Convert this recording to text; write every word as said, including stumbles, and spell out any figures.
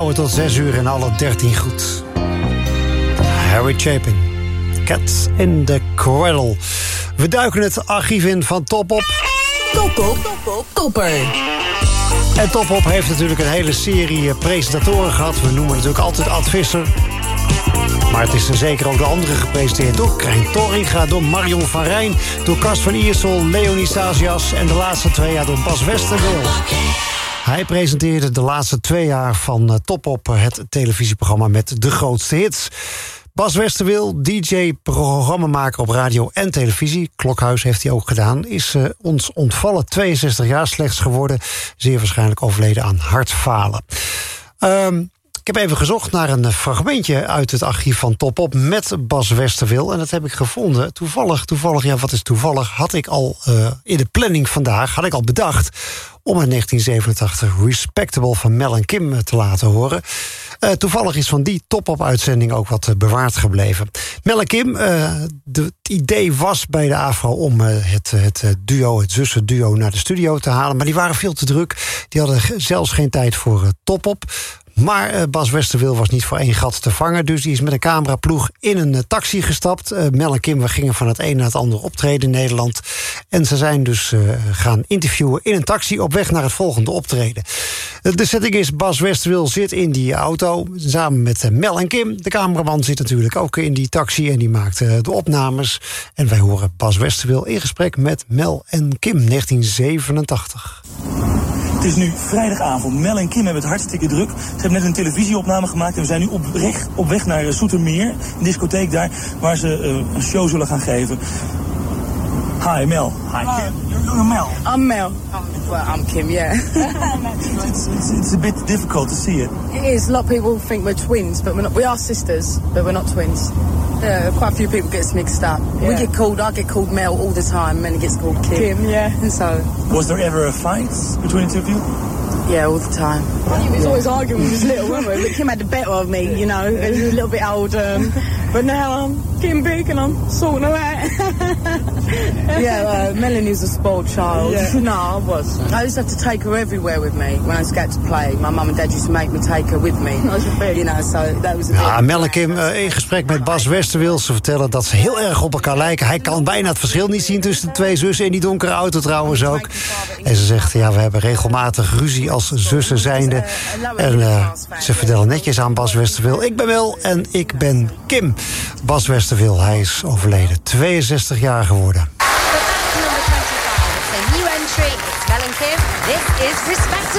houden tot zes uur en alle dertien goed. Harry Chapin, Cat in the Cradle. We duiken het archief in van Top Op. Top Op, Top Op, Topper. En Top Op heeft natuurlijk een hele serie presentatoren gehad. We noemen natuurlijk altijd Ad Visser. Maar het is zeker ook de andere gepresenteerd door Krijn Torringa, door Marion van Rijn, door Kas van Iersel, Leonie Sazias en de laatste twee jaar door Bas Westerwil. Hij presenteerde de laatste twee jaar van Top Op, het televisieprogramma met de grootste hits. Bas Westerwil, D J, programmamaker op radio en televisie, Klokhuis heeft hij ook gedaan, is uh, ons ontvallen, tweeënzestig jaar slechts geworden, zeer waarschijnlijk overleden aan hartfalen. Um, Ik heb even gezocht naar een fragmentje uit het archief van Top Op met Bas Westerwil. En dat heb ik gevonden. Toevallig, toevallig, ja wat is toevallig, had ik al uh, in de planning vandaag, had ik al bedacht om in negentien zevenentachtig Respectable van Mel en Kim te laten horen. Uh, toevallig is van die Top Op-uitzending ook wat uh, bewaard gebleven. Mel en Kim, uh, de, het idee was bij de AVRO om uh, het, het duo, het zussenduo naar de studio te halen. Maar die waren veel te druk. Die hadden g- zelfs geen tijd voor uh, Top Op. Maar uh, Bas Westerwil was niet voor één gat te vangen. Dus die is met een cameraploeg in een uh, taxi gestapt. Uh, Mel en Kim we gingen van het een naar het andere optreden in Nederland. En ze zijn dus uh, gaan interviewen in een taxi op weg naar het volgende optreden. Uh, de setting is, Bas Westerwil zit in die auto samen met uh, Mel en Kim. De cameraman zit natuurlijk ook in die taxi en die maakt uh, de opnames. En wij horen Bas Westerwil in gesprek met Mel en Kim, negentien zevenentachtig. Het is nu vrijdagavond. Mel en Kim hebben het hartstikke druk. Ze hebben net een televisieopname gemaakt en we zijn nu op weg, op weg naar Zoetermeer, een discotheek daar, waar ze uh, een show zullen gaan geven. Hi Mel. Hi Kim. You're, you're Mel. I'm Mel. Well, I'm Kim, yeah. it's, it's, it's a bit difficult to see it. It is. A lot of people think we're twins, but we're not. We are sisters, but we're not twins. Yeah, quite a few people get us mixed up. Yeah. We get called, I get called Mel all the time, and he gets called Kim. Kim, yeah. And so. Was there ever a fight between the two of you? Yeah, all the time. He was always arguing with his little woman, but Kim had the better of me, you know. He was a little bit older, um, but now I'm getting big and I'm sorting her out. Yeah, uh, Melanie's a spoiled child. Yeah. No, I was. I used to have to take her everywhere with me when I was going to play. My mum and dad used to make me take her with me. You know, so that was a ja, Mel en Kim uh, in gesprek met Bas Westerwil. Ze vertellen dat ze heel erg op elkaar lijken. Hij kan bijna het verschil niet zien tussen de twee zussen in die donkere auto trouwens ook. En ze zegt, ja, we hebben regelmatig ruzie als zussen zijnde. En uh, ze vertellen netjes aan Bas Westerwil, ik ben Mel en ik ben Kim. Bas Westerwil, hij is overleden, tweeënzestig jaar geworden. New entry, it's Mel and Kim. This is Respectable.